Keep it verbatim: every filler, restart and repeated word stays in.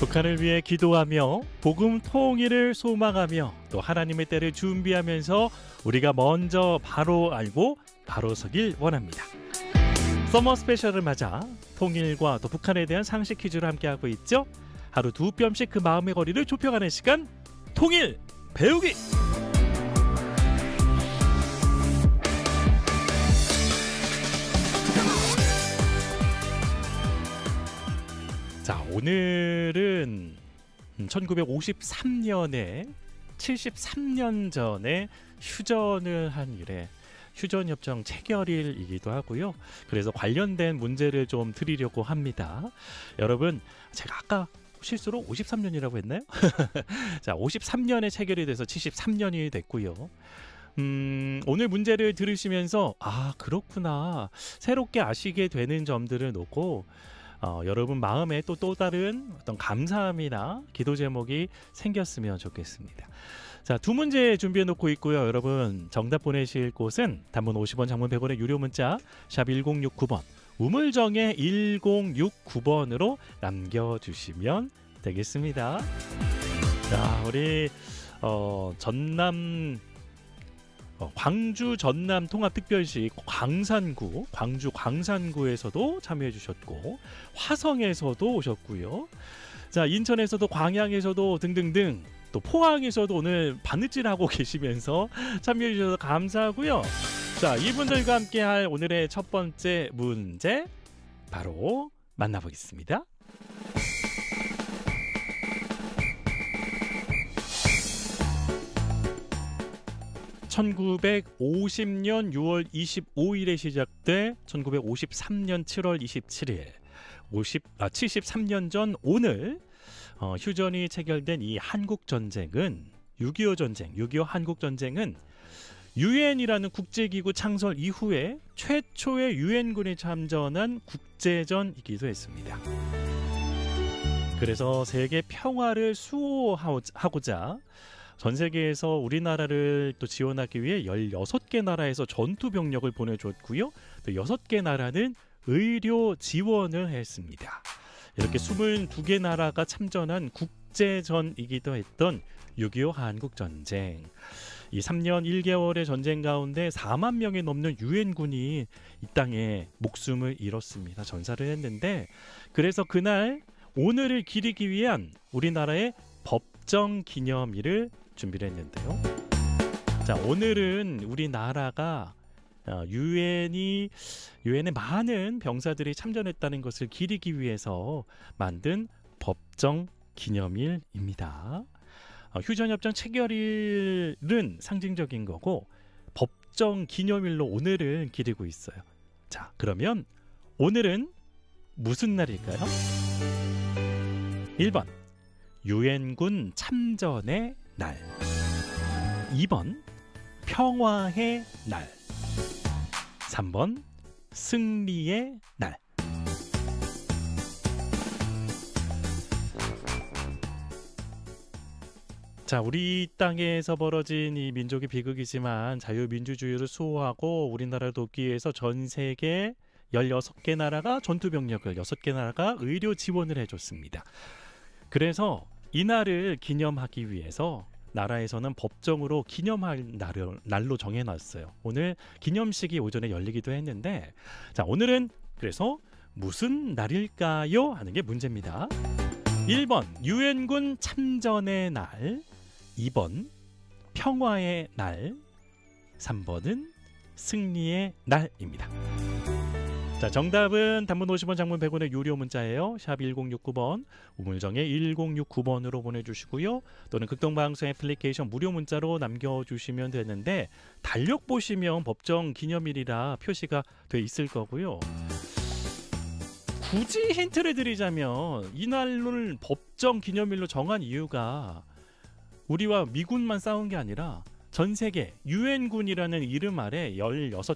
북한을 위해 기도하며 복음 통일을 소망하며 또 하나님의 때를 준비하면서 우리가 먼저 바로 알고 바로 서길 원합니다. 서머 스페셜을 맞아 통일과 또 북한에 대한 상식 퀴즈를 함께하고 있죠. 하루 두 뼘씩 그 마음의 거리를 좁혀가는 시간, 통일 배우기! 자, 오늘은 천구백오십삼 년에 칠십삼 년 전에 휴전을 한 이래 휴전협정 체결일이기도 하고요. 그래서 관련된 문제를 좀 드리려고 합니다. 여러분, 제가 아까 실수로 오십삼 년이라고 했나요? 자, 오십삼 년에 체결이 돼서 칠십삼 년이 됐고요. 음, 오늘 문제를 들으시면서 아, 그렇구나, 새롭게 아시게 되는 점들을 놓고 어, 여러분 마음에 또 또 다른 어떤 감사함이나 기도 제목이 생겼으면 좋겠습니다. 자, 두 문제 준비해 놓고 있고요. 여러분 정답 보내실 곳은 단문 오십 원, 장문 백 원의 유료 문자 샵 일공육구 번, 우물정의 일공육구 번으로 남겨주시면 되겠습니다. 자, 우리 어, 전남 어, 광주 전남 통합특별시 광산구, 광주 광산구에서도 참여해 주셨고 화성에서도 오셨고요. 자, 인천에서도 광양에서도 등등등, 또 포항에서도 오늘 바느질하고 계시면서 참여해 주셔서 감사하고요. 자, 이분들과 함께 할 오늘의 첫 번째 문제 바로 만나보겠습니다. 천구백오십 년 유월 이십오일에 시작돼 천구백오십삼 년 칠월 이십칠일, 오십, 아, 칠십삼 년 전 오늘 어, 휴전이 체결된 이 한국전쟁은 육이오 전쟁, 육이오 한국전쟁은 유엔이라는 국제기구 창설 이후에 최초의 유엔군이 참전한 국제전이기도 했습니다. 그래서 세계 평화를 수호하고자 전 세계에서 우리나라를 또 지원하기 위해 열여섯 개 나라에서 전투 병력을 보내줬고요. 또 여섯 개 나라는 의료 지원을 했습니다. 이렇게 이십이 개 나라가 참전한 국제전이기도 했던 육이오 한국전쟁. 이 삼 년 일 개월의 전쟁 가운데 사만 명이 넘는 유엔군이 이 땅에 목숨을 잃었습니다. 전사를 했는데, 그래서 그날 오늘을 기리기 위한 우리나라의 법정 기념일을 준비를 했는데요. 자, 오늘은 우리나라가 유엔이 유엔에 많은 병사들이 참전했다는 것을 기리기 위해서 만든 법정 기념일입니다. 어, 휴전협정 체결일은 상징적인 거고 법정 기념일로 오늘을 기리고 있어요. 자, 그러면 오늘은 무슨 날일까요? 일 번 유엔군 참전의 날, 이 번 평화의 날, 삼 번 승리의 날. 자, 우리 땅에서 벌어진 이 민족의 비극이지만 자유민주주의를 수호하고 우리나라를 돕기 위해서 전 세계 열여섯 개 나라가 전투병력을, 여섯 개 나라가 의료 지원을 해줬습니다. 그래서 이날을 기념하기 위해서 나라에서는 법정으로 기념할 날을, 날로 정해놨어요. 오늘 기념식이 오전에 열리기도 했는데, 자, 오늘은 그래서 무슨 날일까요? 하는 게 문제입니다. 일 번 유엔군 참전의 날, 이 번 평화의 날, 삼 번은 승리의 날입니다. 자, 정답은 단문 오십 원, 장문 백 원의 유료 문자예요. 샵 일공육구 번, 우물정의 일공육구 번으로 보내주시고요. 또는 극동방송 애플리케이션 무료 문자로 남겨주시면 되는데, 달력 보시면 법정 기념일이라 표시가 돼 있을 거고요. 굳이 힌트를 드리자면 이날을 법정 기념일로 정한 이유가 우리와 미군만 싸운 게 아니라 전 세계 유엔군이라는 이름 아래 열여섯